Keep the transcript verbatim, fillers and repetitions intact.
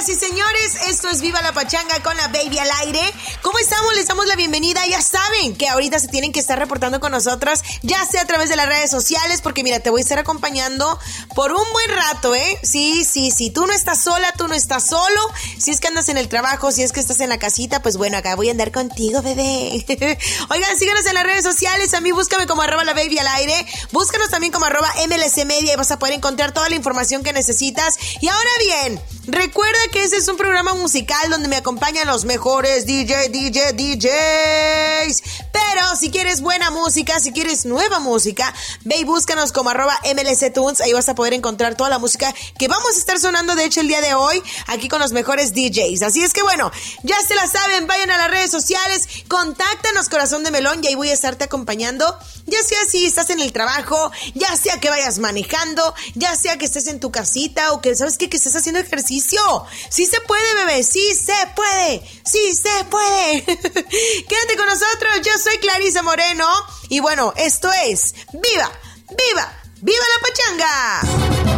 Señoras y señores, esto es Viva la Pachanga con la Baby al aire. ¿Cómo estamos? Les damos la bienvenida. Ya saben que ahorita se tienen que estar reportando con nosotras, ya sea a través de las redes sociales, porque mira, te voy a estar acompañando por un buen rato, ¿eh? Sí, sí, sí. Tú no estás sola, tú no estás solo. Si es que andas en el trabajo, si es que estás en la casita, pues bueno, acá voy a andar contigo, bebé. Oigan, síganos en las redes sociales. A mí búscame como arroba la Baby al aire. Búscanos también como arroba M L C Media y vas a poder encontrar toda la información que necesitas. Y ahora bien, recuerda que ese es un programa musical donde me acompañan los mejores D J, D J, D Js. Pero si quieres buena música, si quieres nueva música, ve y búscanos como arroba M L C Tunes. Ahí vas a poder encontrar toda la música que vamos a estar sonando, de hecho, el día de hoy, aquí con los mejores D Js. Así es que bueno, ya se la saben, vayan a las redes sociales, contáctanos, corazón de melón, y ahí voy a estarte acompañando, ya sea si estás en el trabajo, ya sea que vayas manejando, ya sea que estés en tu casita o que, ¿sabes qué? Que estés haciendo ejercicio. Sí se puede, bebé, sí se puede, sí se puede. Quédate con nosotros, yo soy Clarisa Moreno y bueno, esto es Viva, Viva, Viva la Pachanga.